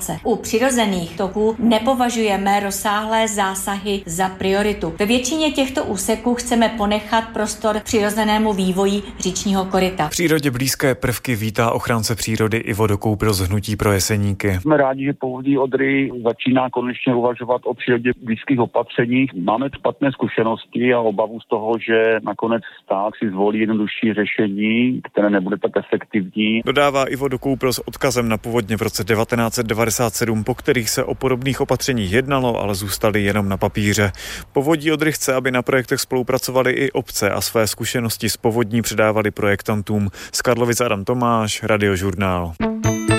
práce. U přirozených toků nepovažujeme rozsáhlé zásahy za prioritu. Ve většině těchto úseků chceme ponechat prostor přirozenému vývoji říčního koryta. V přírodě blízké prvky vítá ochránce přírody i Vodokoupil z Hnutí pro Jeseníky. Jsme rádi, že Povodí Odry začíná konečně uvažovat o přírodě blízkých opatřeních. Máme špatné zkušenosti a obavu z toho, že nakonec stát si zvolí jednodušší řešení, které nebude tak efektivní. Dodává i Vodokoupil s odkazem na povodně v roce 1997, po kterých se o podobných opatřeních jednalo, ale zůstaly jenom na papíře. Povodí Odry chce, aby na projektech spolupracovaly i obce a své zkušenosti z povodní předávali projektantům. Z Karlovic Adam Tomáš, Radiožurnál.